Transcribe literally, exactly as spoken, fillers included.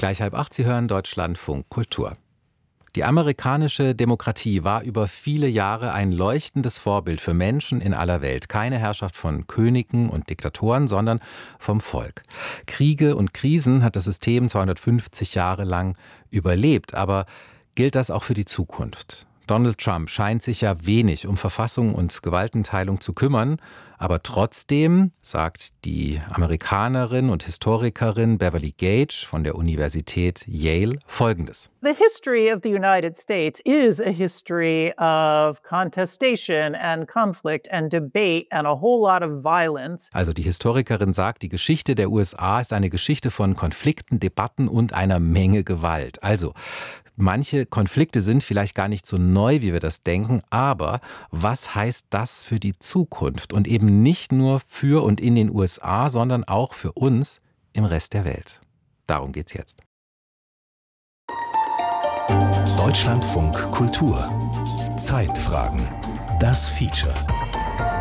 Gleich halb acht, Sie hören Deutschlandfunk Kultur. Die amerikanische Demokratie war über viele Jahre ein leuchtendes Vorbild für Menschen in aller Welt. Keine Herrschaft von Königen und Diktatoren, sondern vom Volk. Kriege und Krisen hat das System zweihundertfünfzig Jahre lang überlebt. Aber gilt das auch für die Zukunft? Donald Trump scheint sich ja wenig um Verfassung und Gewaltenteilung zu kümmern. Aber trotzdem sagt die Amerikanerin und Historikerin Beverly Gage von der Universität Yale Folgendes. The history of the United States is a history of contestation and conflict and debate and a whole lot of violence. Also die Historikerin sagt, die Geschichte der U S A ist eine Geschichte von Konflikten, Debatten und einer Menge Gewalt. Also manche Konflikte sind vielleicht gar nicht so neu, wie wir das denken, aber was heißt das für die Zukunft? Und eben nicht nur für und in den U S A, sondern auch für uns im Rest der Welt. Darum geht's jetzt. Deutschlandfunk Kultur. Zeitfragen. Das Feature.